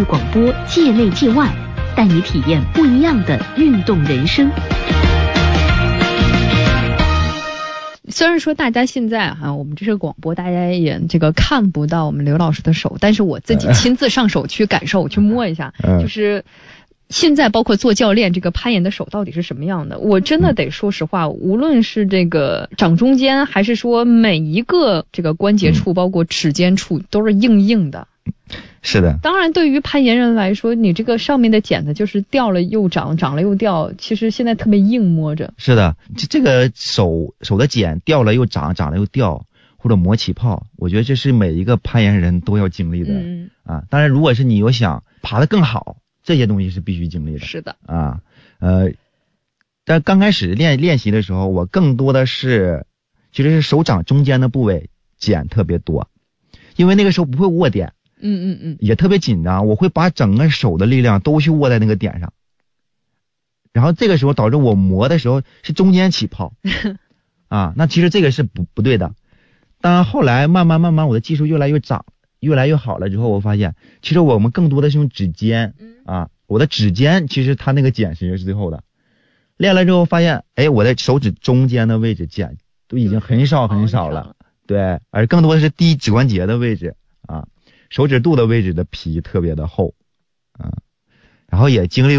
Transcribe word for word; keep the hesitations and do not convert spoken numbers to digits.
广播，界内界外，带你体验不一样的运动人生。 虽然说大家现在哈、啊，我们这是广播，大家也这个看不到我们刘老师的手，但是我自己亲自上手去感受，我去摸一下，就是现在包括做教练，这个攀岩的手到底是什么样的？我真的得说实话，无论是这个掌中间，还是说每一个这个关节处，包括指尖处，都是硬硬的。 是的， 当然对于攀岩人来说，你这个上面的茧子就是掉了又长，长了又掉，其实现在特别硬摸着。 是的，这这个手手的茧掉了又长，长了又掉，或者磨起泡，我觉得这是每一个攀岩人都要经历的、嗯、啊。当然如果是你有想爬得更好，这些东西是必须经历的。 是的啊，呃但刚开始练练习的时候，我更多的是其实是手掌中间的部位茧特别多，因为那个时候不会握点， 嗯嗯嗯， 也特别紧张，我会把整个手的力量都去握在那个点上，然后这个时候导致我磨的时候是中间起泡啊，那其实这个是不不对的。当然后来慢慢慢慢我的技术越来越长，越来越好了之后，我发现其实我们更多的是用指尖啊，我的指尖其实它那个茧其实是最后的。练了之后发现，哎，我的手指中间的位置茧都已经很少很少了，对，而更多的是低指关节的位置啊，手指肚的位置的皮特别的厚啊，然后也经历